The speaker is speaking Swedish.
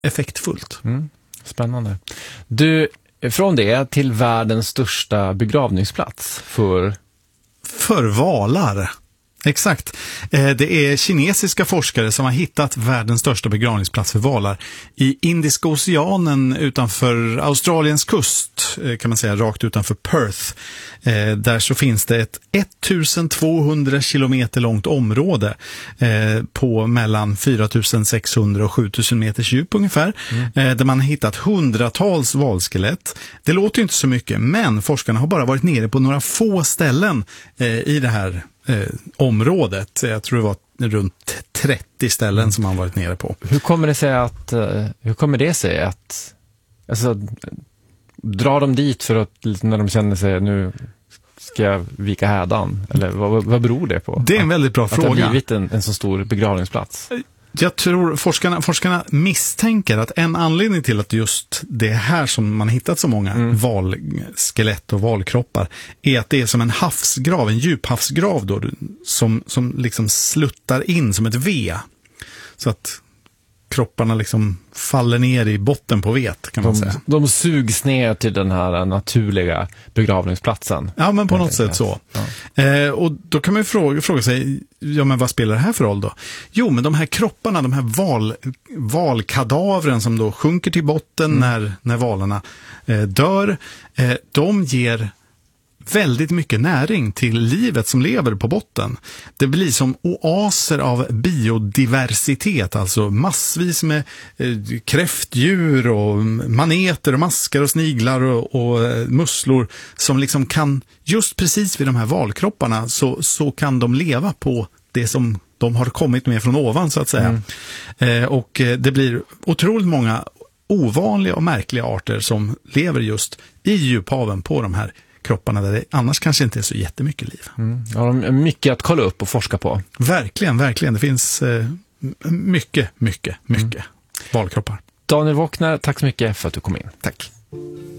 effektfullt. Spännande. Du, från det till världens största begravningsplats för valar. Exakt. Det är kinesiska forskare som har hittat världens största begravningsplats för valar i Indiska oceanen utanför Australiens kust, kan man säga, rakt utanför Perth. Där så finns det ett 1200 kilometer långt område på mellan 4600 och 7000 meters djup ungefär, där man har hittat hundratals valskelett. Det låter ju inte så mycket, men forskarna har bara varit nere på några få ställen i det här området. Jag tror det var runt 30 ställen som man varit nere på. Hur kommer det sig att alltså, drar de dit för att när de känner sig nu ska jag vika hädan? Eller vad beror det på? Det är en väldigt bra fråga. Att det har blivit en så stor begravningsplats. Jag tror forskarna misstänker att en anledning till att just det här som man hittat så många valskelett och valkroppar är att det är som en havsgrav, en djuphavsgrav då, som liksom sluttar in som ett V. Så att kropparna liksom faller ner i botten på vet, kan man säga. De sugs ner till den här naturliga begravningsplatsen. Ja, men på något sätt så. Ja. Och då kan man ju fråga sig, ja men vad spelar det här för roll då? Jo, men de här kropparna, de här valkadavren som då sjunker till botten när valarna dör, de ger väldigt mycket näring till livet som lever på botten. Det blir som oaser av biodiversitet, alltså massvis med kräftdjur och maneter och maskar och sniglar och musslor som liksom kan, just precis vid de här valkropparna så kan de leva på det som de har kommit med från ovan, så att säga. Och det blir otroligt många ovanliga och märkliga arter som lever just i djuphaven på de här kropparna där det annars kanske inte är så jättemycket liv. Ja, de är mycket att kolla upp och forska på. Verkligen, verkligen. Det finns mycket valkroppar. Daniel Wockner, tack så mycket för att du kom in. Tack.